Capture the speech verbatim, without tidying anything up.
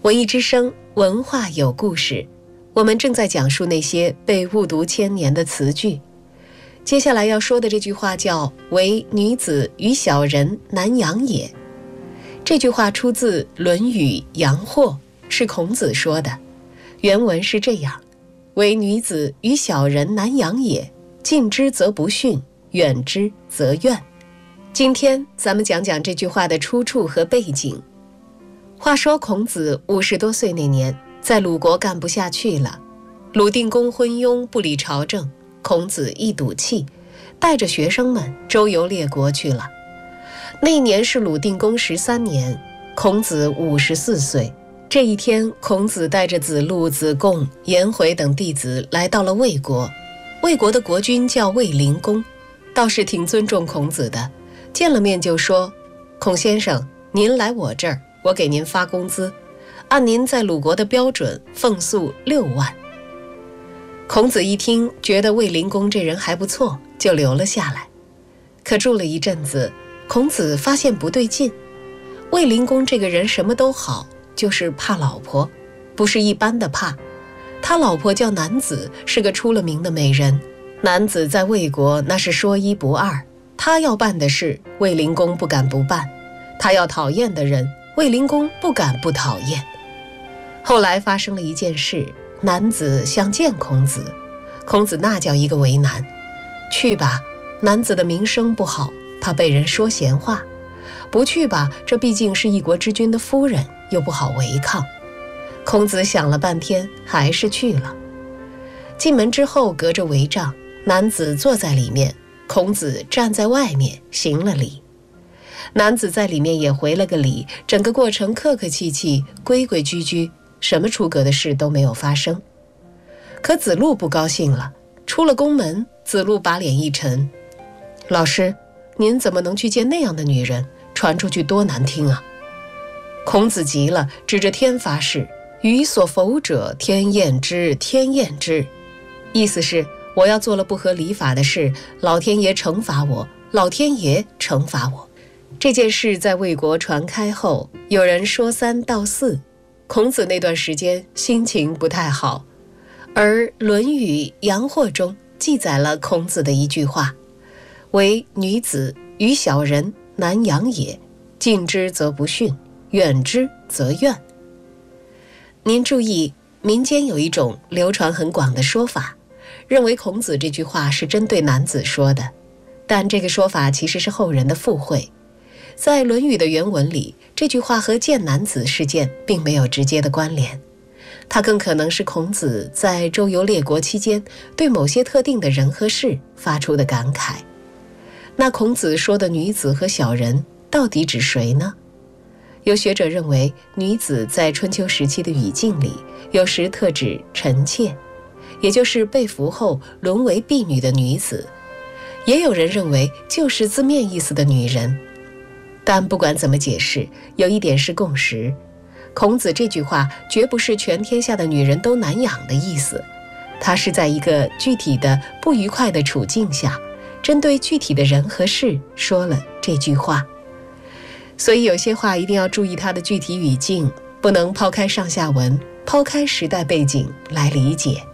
文艺之声，文化有故事。我们正在讲述那些被误读千年的词句。接下来要说的这句话叫“惟女子与小人，难养也”。这句话出自《论语·阳货》，是孔子说的。原文是这样：“惟女子与小人，难养也。近之则不逊，远之则怨。”今天咱们讲讲这句话的出处和背景。话说孔子五十多岁那年，在鲁国干不下去了，鲁定公昏庸，不理朝政，孔子一赌气，带着学生们周游列国去了。那一年是鲁定公十三年，孔子五十四岁。这一天，孔子带着子路、子贡、颜回等弟子来到了魏国。魏国的国君叫卫灵公，倒是挺尊重孔子的，见了面就说：“孔先生，您来我这儿，我给您发工资，按您在鲁国的标准，俸禄六万。”孔子一听，觉得卫灵公这人还不错，就留了下来。可住了一阵子，孔子发现不对劲。卫灵公这个人什么都好，就是怕老婆，不是一般的怕。他老婆叫南子，是个出了名的美人。南子在魏国那是说一不二，他要办的事，卫灵公不敢不办；他要讨厌的人，卫灵公不敢不讨厌。后来发生了一件事，南子想见孔子，孔子那叫一个为难。去吧，南子的名声不好，怕被人说闲话；不去吧，这毕竟是一国之君的夫人，又不好违抗。孔子想了半天，还是去了。进门之后，隔着帷帐，南子坐在里面，孔子站在外面行了礼。男子在里面也回了个礼，整个过程客客气气，规规矩矩，什么出格的事都没有发生。可子路不高兴了，出了宫门，子路把脸一沉：“老师，您怎么能去见那样的女人？传出去多难听啊！”孔子急了，指着天发誓：“予所否者，天厌之，天厌之。”意思是我要做了不合礼法的事，老天爷惩罚我，老天爷惩罚我。这件事在魏国传开后，有人说三道四，孔子那段时间心情不太好。而《论语·阳货》中记载了孔子的一句话：“惟女子与小人，难养也。近之则不逊，远之则怨。”您注意，民间有一种流传很广的说法，认为孔子这句话是针对男子说的，但这个说法其实是后人的附会。在《论语》的原文里，这句话和见男子事件并没有直接的关联，它更可能是孔子在周游列国期间对某些特定的人和事发出的感慨。那孔子说的女子和小人到底指谁呢？有学者认为，女子在春秋时期的语境里，有时特指臣妾，也就是被俘后沦为婢女的女子；也有人认为就是字面意思的女人。但不管怎么解释，有一点是共识：孔子这句话绝不是全天下的女人都难养的意思，它是在一个具体的不愉快的处境下，针对具体的人和事说了这句话。所以有些话一定要注意它的具体语境，不能抛开上下文，抛开时代背景来理解。